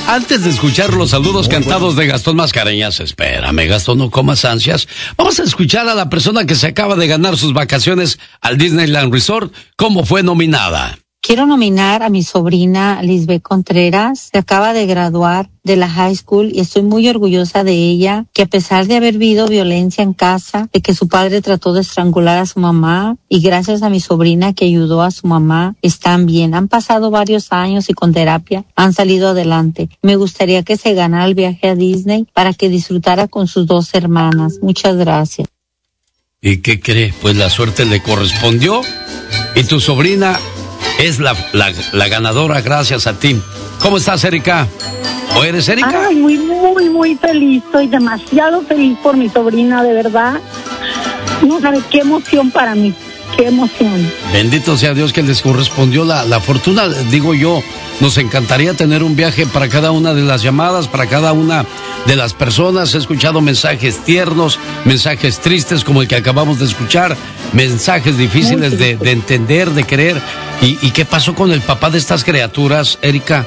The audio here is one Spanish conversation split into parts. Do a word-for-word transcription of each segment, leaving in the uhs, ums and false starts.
Antes de escuchar los saludos Muy cantados bueno. de Gastón Mascareñas, espérame, Gastón, no comas ansias. Vamos a escuchar a la persona que se acaba de ganar sus vacaciones al Disneyland Resort, cómo fue nominada. Quiero nominar a mi sobrina Lisbeth Contreras, que acaba de graduar de la high school y estoy muy orgullosa de ella, que a pesar de haber habido violencia en casa, de que su padre trató de estrangular a su mamá y gracias a mi sobrina que ayudó a su mamá, están bien. Han pasado varios años y con terapia han salido adelante. Me gustaría que se ganara el viaje a Disney para que disfrutara con sus dos hermanas. Muchas gracias. ¿Y qué cree? Pues la suerte le correspondió y tu sobrina es la, la, la ganadora gracias a ti. ¿Cómo estás, Erika? ¿O eres Erika? Ay, muy, muy, muy feliz. Estoy demasiado feliz por mi sobrina, de verdad. No sabes qué emoción para mí. Qué emoción. Bendito sea Dios que les correspondió la, la fortuna. Digo yo, nos encantaría tener un viaje para cada una de las llamadas, para cada una de las personas. He escuchado mensajes tiernos, mensajes tristes como el que acabamos de escuchar, mensajes difíciles de, de entender, de querer. ¿Y, ¿Y qué pasó con el papá de estas criaturas, Erika?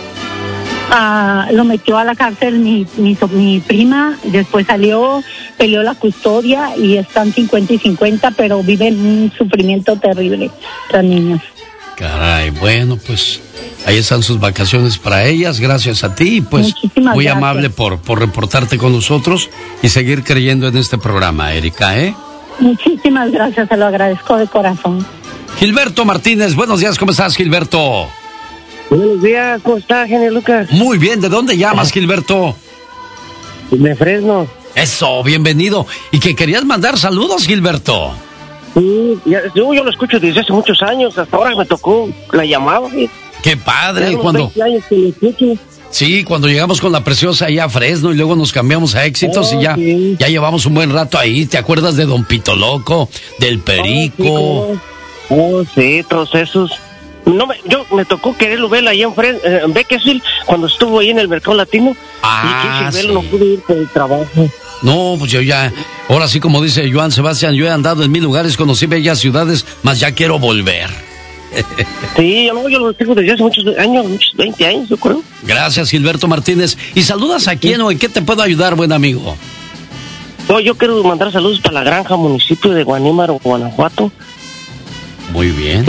Ah, lo metió a la cárcel mi, mi, mi prima, después salió, peleó la custodia y están cincuenta y cincuenta, pero viven un sufrimiento terrible las niñas. Caray, bueno, pues ahí están sus vacaciones para ellas, gracias a ti, pues Muchísimas muy gracias. amable por, por reportarte con nosotros y seguir creyendo en este programa, Erika, ¿eh? Muchísimas gracias, se lo agradezco de corazón. Gilberto Martínez, buenos días, ¿cómo estás, Gilberto? Buenos días, ¿cómo está, genio Lucas? Muy bien, ¿de dónde llamas, Gilberto? De Fresno. Eso, bienvenido. ¿Y que querías mandar saludos, Gilberto? Sí, ya, yo, yo lo escucho desde hace muchos años, hasta ahora me tocó la llamada. ¿Sí? Qué padre, cuando... veinte años que lo escucho. Sí, cuando llegamos con la Preciosa allá a Fresno y luego nos cambiamos a Éxitos oh, y ya, sí. ya llevamos un buen rato ahí. ¿Te acuerdas de Don Pito Loco, del Perico? Oh, sí, oh, sí, todos esos. No me, yo me tocó quererlo ver allá en, Fres, eh, en Bakersfield cuando estuvo ahí en el Mercado Latino. Ah, y quise verlo, sí. no pude ir por el trabajo. No, pues yo ya, ahora sí como dice Joan Sebastián, yo he andado en mil lugares, conocí bellas ciudades, mas ya quiero volver. Sí, yo, yo lo tengo desde hace muchos años, muchos veinte años, yo creo. Gracias, Gilberto Martínez. ¿Y saludas a quién o en qué te puedo ayudar, buen amigo? No, yo quiero mandar saludos para la granja, municipio de Guanímaro, Guanajuato. Muy bien.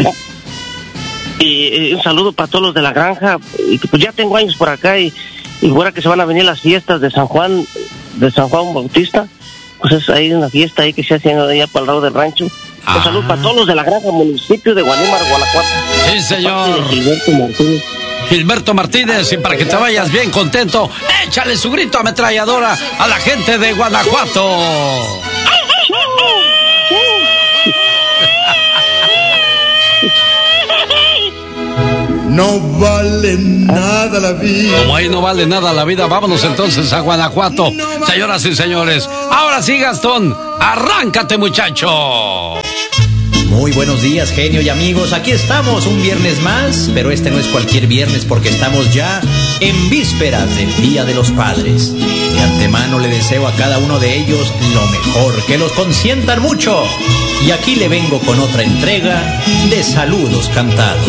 Y, y un saludo para todos los de la granja. Y pues ya tengo años por acá y, y ahora que se van a venir las fiestas de San Juan, de San Juan Bautista, pues es ahí una fiesta ahí que se hace allá para el lado del rancho. Ah. Un saludo para todos los de la granja, municipio de Guanímaro, Guanajuato. Sí, señor. Gilberto Martínez. Gilberto Martínez, y para que te vayas bien contento, échale su grito ametralladora a la gente de Guanajuato. No vale nada la vida. Como ahí no vale nada la vida, vámonos entonces a Guanajuato. Señoras y señores, ahora sí, Gastón, arráncate, muchacho. Muy buenos días, genio y amigos. Aquí estamos un viernes más, pero este no es cualquier viernes porque estamos ya en vísperas del Día de los Padres. De antemano le deseo a cada uno de ellos lo mejor, que los consientan mucho. Y aquí le vengo con otra entrega de saludos cantados.